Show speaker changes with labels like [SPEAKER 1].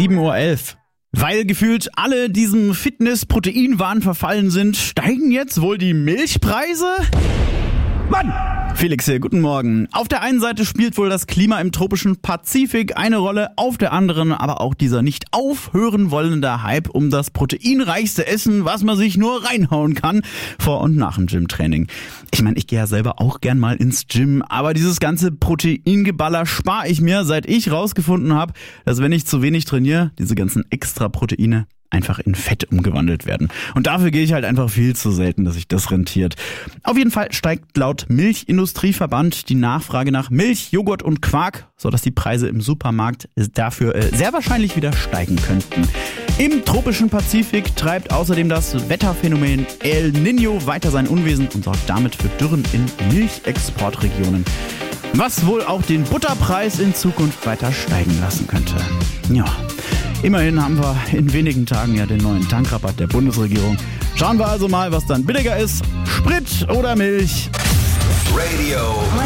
[SPEAKER 1] 7:11 Uhr. Weil gefühlt alle diesem Fitness-Proteinwahn verfallen sind, steigen jetzt wohl die Milchpreise? Mann! Felix hier, guten Morgen. Auf der einen Seite spielt wohl das Klima im tropischen Pazifik eine Rolle, auf der anderen aber auch dieser nicht aufhören wollende Hype um das proteinreichste Essen, was man sich nur reinhauen kann, vor und nach dem Gymtraining. Ich meine, ich gehe ja selber auch gern mal ins Gym, aber dieses ganze Proteingeballer spare ich mir, seit ich rausgefunden habe, dass wenn ich zu wenig trainiere, diese ganzen extra Proteine einfach in Fett umgewandelt werden. Und dafür gehe ich halt einfach viel zu selten, dass sich das rentiert. Auf jeden Fall steigt laut Milchindustrieverband die Nachfrage nach Milch, Joghurt und Quark, sodass die Preise im Supermarkt dafür sehr wahrscheinlich wieder steigen könnten. Im tropischen Pazifik treibt außerdem das Wetterphänomen El Niño weiter sein Unwesen und sorgt damit für Dürren in Milchexportregionen. Was wohl auch den Butterpreis in Zukunft weiter steigen lassen könnte. Ja. Immerhin haben wir in wenigen Tagen ja den neuen Tankrabatt der Bundesregierung. Schauen wir also mal, was dann billiger ist. Sprit oder Milch?
[SPEAKER 2] Radio